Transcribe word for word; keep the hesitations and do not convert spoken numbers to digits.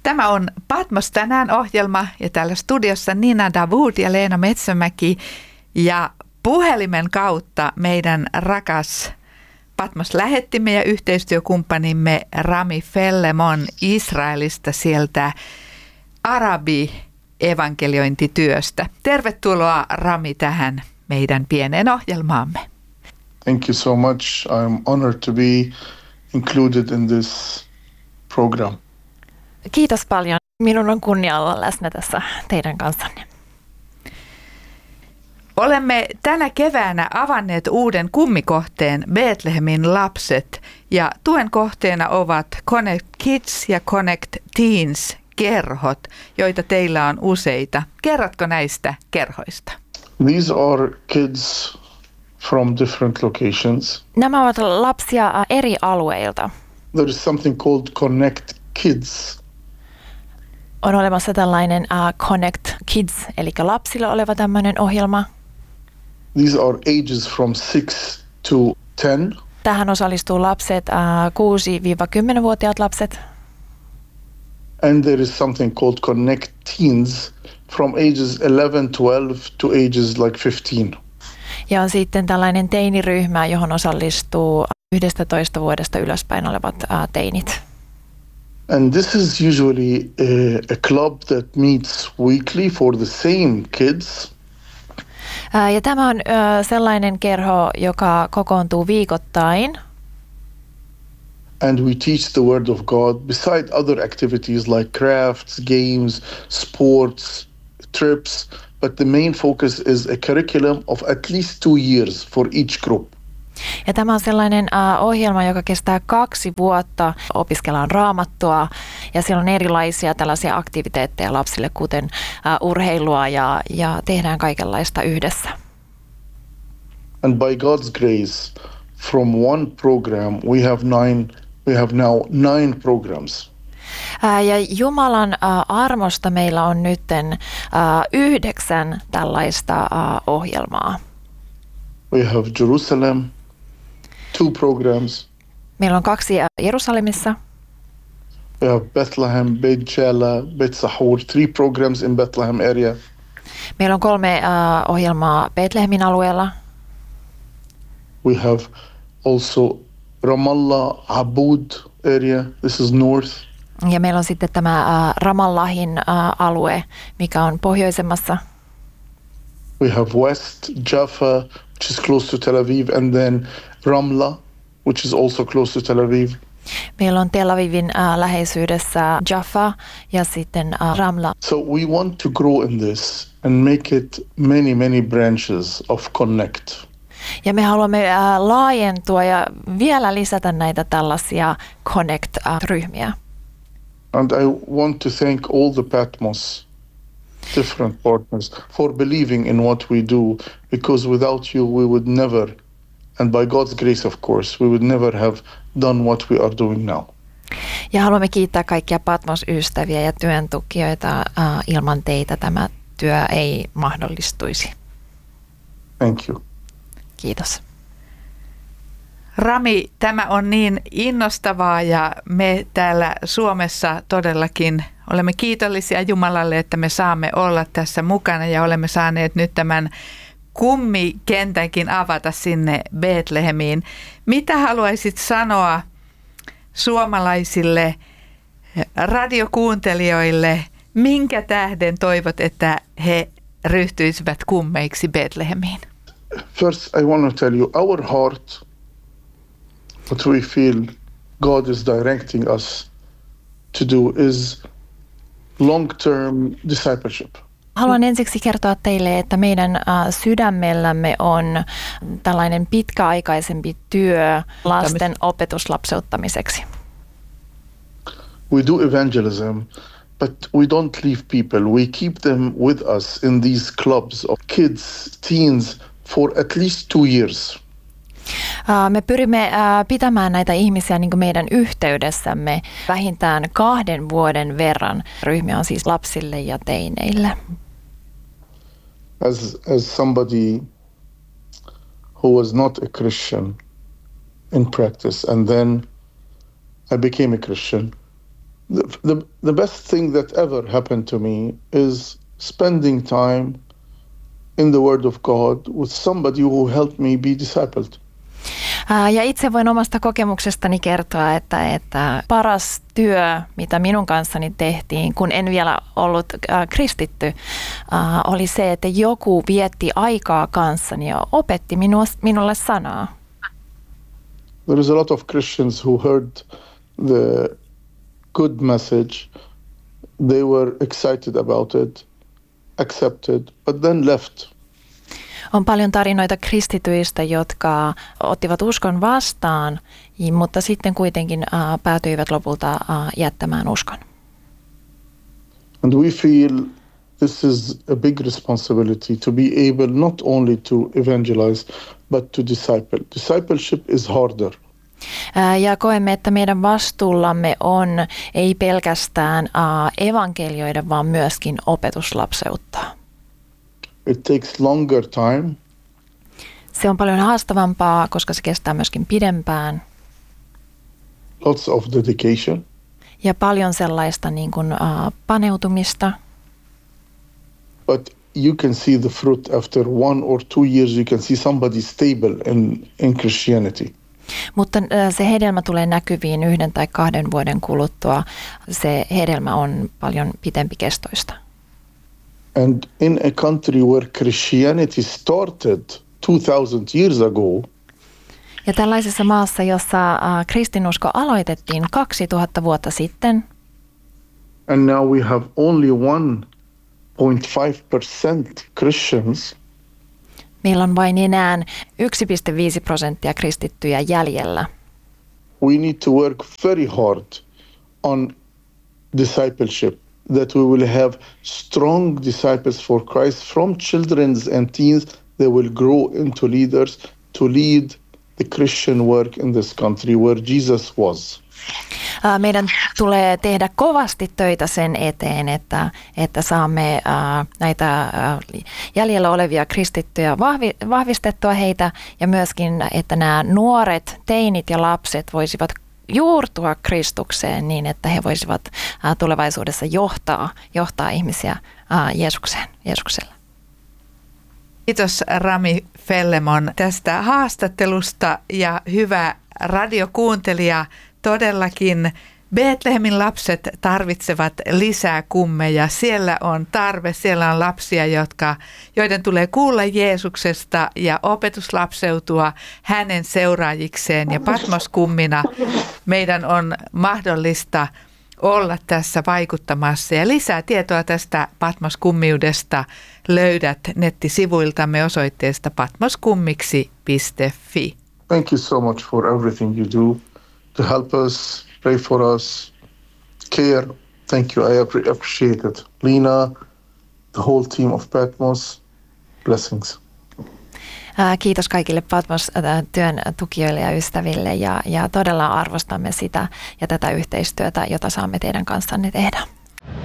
Tämä on Patmos tänään -ohjelma ja täällä studiossa Nina Davud ja Leena Metsämäki ja puhelimen kautta meidän rakas Patmos-lähettimme ja yhteistyökumppanimme Rami Fellemon Israelista sieltä arabi-evankeliointityöstä. Tervetuloa Rami tähän meidän pieneen ohjelmaamme. Thank you so much. I'm honored to be included in this program. Kiitos paljon. Minun on kunnia olla läsnä tässä teidän kanssanne. Olemme tänä keväänä avanneet uuden kummikohteen Betlehemin lapset ja tuen kohteena ovat Connect Kids ja Connect Teens kerhot, joita teillä on useita. Kerrotko näistä kerhoista? These are kids from different locations. Nämä ovat lapsia eri alueilta. There is something called Connect Kids. On olemassa tällainen uh, Connect Kids, eli lapsilla oleva tämmöinen ohjelma. These are ages from six to ten. Tähän osallistuu lapset, uh, kuusi-kymmenen-vuotiaat lapset. And there is something called Connect Teens from ages eleven, twelve to ages like fifteen. Ja on sitten tällainen teiniryhmä, johon osallistuu yhdestätoista vuodesta ylöspäin olevat uh, teinit. And this is usually a, a club that meets weekly for the same kids. Uh, ja tämä on uh, sellainen kerho, joka kokoontuu viikoittain. And we teach the word of God beside other activities like crafts, games, sports, trips. But the main focus is a curriculum of at least two years for each group. Ja tämä on sellainen uh, ohjelma, joka kestää kaksi vuotta. Opiskellaan raamattua ja siellä on erilaisia tällaisia aktiviteetteja lapsille, kuten uh, urheilua ja, ja tehdään kaikenlaista yhdessä. And by God's grace, from one program we have nine. We have now nine programs. Uh, ja Jumalan uh, armosta meillä on nytten uh, yhdeksän tällaista uh, ohjelmaa. We have Jerusalem, two programs. Meillä on kaksi Jerusalemissa. We have Bethlehem, Beit Jala, Beit Sahur, three programs in Bethlehem area. Meillä on kolme uh, ohjelmaa Betlehemin alueella. We have also Ramallah, Abud area. This is north. Ja meillä on sitten tämä uh, Ramallahin uh, alue, mikä on pohjoisemmassa. We have west, Jaffa, which is close to Tel Aviv, and then Ramla, which is also close to Tel Aviv. Meillä on Tel Avivin uh, läheisyydessä Jaffa ja sitten uh, Ramla. So we want to grow in this and make it many, many branches of Connect. Ja me haluamme uh, laajentua ja vielä lisätä näitä tällaisia Connect-ryhmiä. And I want to thank all the Patmos different partners for believing in what we do, because without you we would never, and by God's grace of course, we would never have done what we are doing now. Ja haluamme kiittää kaikkia Patmos-ystäviä ja työntukijoita. Uh, ilman teitä tämä työ ei mahdollistuisi. Thank you. Kiitos. Rami, tämä on niin innostavaa ja me täällä Suomessa todellakin olemme kiitollisia Jumalalle, että me saamme olla tässä mukana ja olemme saaneet nyt tämän kummikentänkin avata sinne Betlehemiin. Mitä haluaisit sanoa suomalaisille radiokuuntelijoille, minkä tähden toivot, että he ryhtyisivät kummeiksi Betlehemiin? First, I want to tell you our heart, what we feel God is directing us to do is long-term discipleship. Haluan ensiksi kertoa teille, että meidän sydämellämme on tällainen pitkäaikaisempi työ lasten opetuslapseuttamiseksi. We do evangelism, but we don't leave people. We keep them with us in these clubs of kids, teens for at least two years. Me pyrimme pitämään näitä ihmisiä niin kuin meidän yhteydessämme vähintään kahden vuoden verran. Ryhmiä on siis lapsille ja teineille. As, as somebody who was not a Christian in practice and then I became a Christian, The, the, the best thing that ever happened to me is spending time in the Word of God with somebody who helped me be discipled. Ja itse voin omasta kokemuksestani kertoa, että, että paras työ, mitä minun kanssani tehtiin, kun en vielä ollut äh, kristitty, äh, oli se, että joku vietti aikaa kanssani ja opetti minua, minulle sanaa. There is a lot of Christians who heard the good message. They were excited about it, accepted, but then left. On paljon tarinoita kristityistä, jotka ottivat uskon vastaan, mutta sitten kuitenkin uh, päätyivät lopulta uh, jättämään uskon. And we feel this is a big responsibility to be able not only to evangelize, but to disciple. Discipleship is harder. Uh, ja koemme, että meidän vastuullamme on ei pelkästään uh, evankelioida, vaan myöskin opetuslapseuttaa. It takes longer time. Se on paljon haastavampaa, koska se kestää myöskin pidempään. Lots of dedication. Ja paljon sellaista niin kuin, uh, paneutumista. But you can see the fruit after one or two years. You can see somebody stable in, in Christianity. Mutta uh, se hedelmä tulee näkyviin yhden tai kahden vuoden kuluttua. Se hedelmä on paljon pitempikestoista. And in a country where Christianity started two thousand years ago, ja tällaisessa maassa, jossa uh, kristinusko aloitettiin kaksituhatta vuotta sitten, and now we have only one point five percent Christians, meillä on vain enää yksi pilkku viisi prosenttia kristittyjä jäljellä. We need to work very hard on discipleship, that we will have strong disciples for Christ from children and teens. They will grow into leaders to lead the Christian work in this country where Jesus was. Meidän tulee tehdä kovasti töitä sen eteen, että, että saamme näitä jäljellä olevia kristittyjä vahvistettua heitä ja myöskin, että nämä nuoret teinit ja lapset voisivat juurtua Kristukseen niin, että he voisivat tulevaisuudessa johtaa, johtaa ihmisiä Jeesukseen, Jeesukselle. Kiitos Rami Fellemon tästä haastattelusta ja hyvä radiokuuntelija. Todellakin Betlehemin lapset tarvitsevat lisää kummeja. Siellä on tarve, siellä on lapsia, jotka, joiden tulee kuulla Jeesuksesta ja opetuslapseutua hänen seuraajikseen. Ja Patmos-kummina meidän on mahdollista olla tässä vaikuttamassa. Ja lisää tietoa tästä Patmos-kummiudesta löydät nettisivuiltamme osoitteesta patmoskummiksi piste fi. Thank you so much for everything you do to help us, pray for us, care. Thank you, I appreciate it. Lena, the whole team of Patmos, blessings. Kiitos kaikille Patmos-työn tukijoille ja ystäville ja, ja todella arvostamme sitä ja tätä yhteistyötä, jota saamme teidän kanssanne tehdä.